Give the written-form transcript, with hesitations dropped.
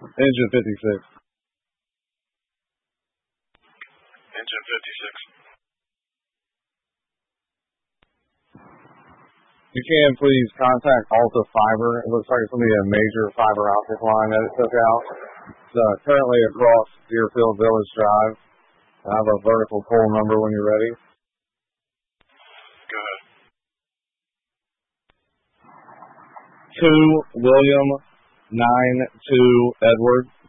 Engine 56. Engine 56. You can please contact Alta Fiber. It looks like it's going to be a major fiber optic line that it took out. It's currently across Deerfield Village Drive. I have a vertical pole number when you're ready. Go ahead. 2 William 92 Edward.